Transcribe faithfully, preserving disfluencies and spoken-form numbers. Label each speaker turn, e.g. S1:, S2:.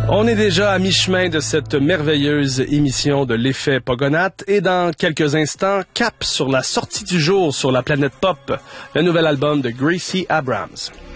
S1: On est déjà à mi-chemin de cette merveilleuse émission de l'effet Pogonath et dans quelques instants, cap sur la sortie du jour sur la planète pop, le nouvel album de Gracie Abrams.